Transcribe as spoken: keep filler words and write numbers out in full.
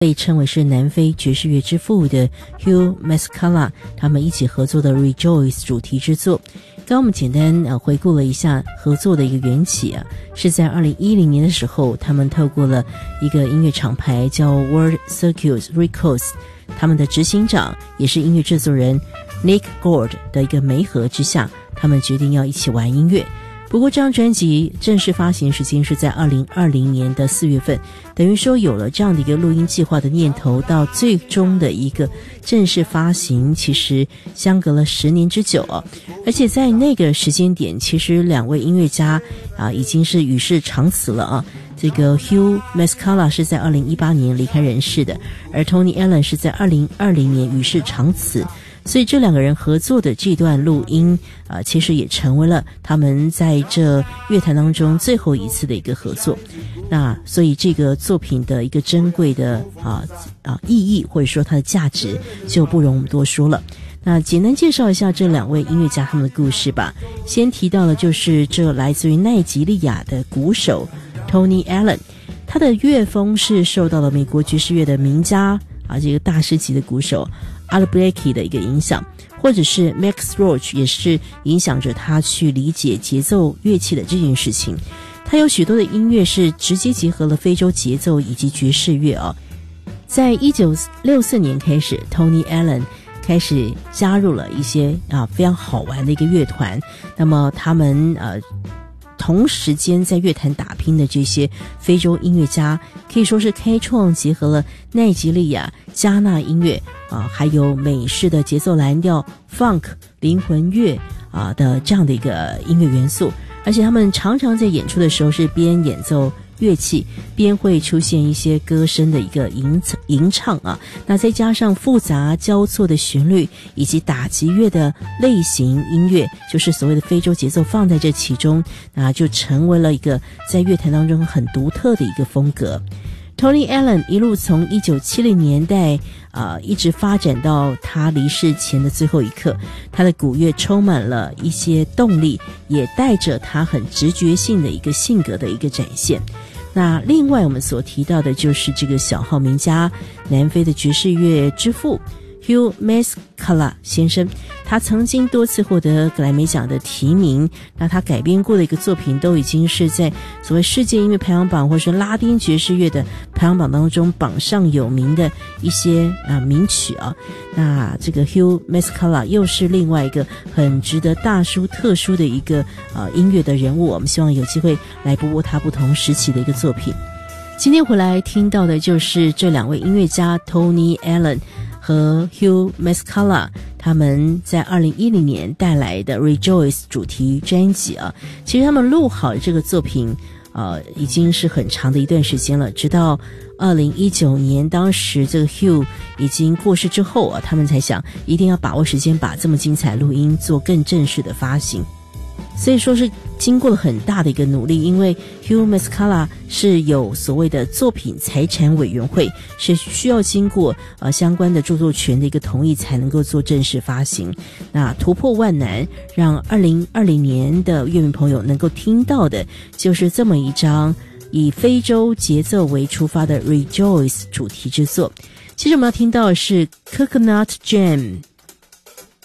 被称为是南非爵士乐之父的 Hugh Masekela 他们一起合作的 Rejoice 主题之作。刚刚我们简单呃回顾了一下合作的一个缘起啊，是在二零一零年的时候，他们透过了一个音乐厂牌叫 World Circus Records， 他们的执行长也是音乐制作人 Nick Gord 的一个媒合之下，他们决定要一起玩音乐。不过这张专辑正式发行时间是在二零二零年的四月份，等于说有了这样的一个录音计划的念头，到最终的一个正式发行其实相隔了十年之久哦。而且在那个时间点，其实两位音乐家啊已经是与世长辞了啊。这个 Hugh Masekela 是在二零一八年离开人世的，而 Tony Allen 是在二零二零年与世长辞。所以这两个人合作的这段录音啊、呃，其实也成为了他们在这乐坛当中最后一次的一个合作。那所以这个作品的一个珍贵的啊啊意义，或者说它的价值，就不容我们多说了。那简单介绍一下这两位音乐家他们的故事吧。先提到的就是这来自于奈及利亚的鼓手 Tony Allen， 他的乐风是受到了美国爵士乐的名家啊这个大师级的鼓手Art Blakey 的一个影响，或者是 Max Roach 也是影响着他去理解节奏乐器的这件事情。他有许多的音乐是直接结合了非洲节奏以及爵士乐啊。在一九六四年开始 Tony Allen 开始加入了一些啊非常好玩的一个乐团，那么他们呃同时间在乐坛打拼的这些非洲音乐家，可以说是开创结合了奈及利亚、加纳音乐啊，还有美式的节奏蓝调、funk、灵魂乐啊的这样的一个音乐元素。而且他们常常在演出的时候是边演奏乐器边会出现一些歌声的一个吟吟唱啊，那再加上复杂交错的旋律以及打击乐的类型音乐，就是所谓的非洲节奏放在这其中，那就成为了一个在乐坛当中很独特的一个风格。Tony Allen 一路从一九七零年代呃，一直发展到他离世前的最后一刻，他的鼓乐充满了一些动力，也带着他很直觉性的一个性格的一个展现。那另外我们所提到的就是这个小号名家，南非的爵士乐之父 Hugh Masekela 先生，他曾经多次获得格莱美奖的提名，那他改编过的一个作品都已经是在所谓世界音乐排行榜或是拉丁爵士乐的排行榜当中榜上有名的一些啊名曲啊。那这个 Hugh Masekela 又是另外一个很值得大书特书的一个呃音乐的人物，我们希望有机会来播播他不同时期的一个作品。今天回来听到的就是这两位音乐家 Tony Allen和 Hugh Masekela 他们在二零一零年带来的 Rejoice 主题专辑啊。其实他们录好这个作品呃，已经是很长的一段时间了，直到二零一九年当时这个 Hugh 已经过世之后啊，他们才想一定要把握时间把这么精彩录音做更正式的发行。所以说是经过了很大的一个努力，因为 Hugh Masekela 是有所谓的作品财产委员会，是需要经过呃相关的著作权的一个同意才能够做正式发行。那突破万难，让二零二零年的乐迷朋友能够听到的就是这么一张以非洲节奏为出发的 Rejoice 主题之作。其实我们要听到的是 Coconut Jam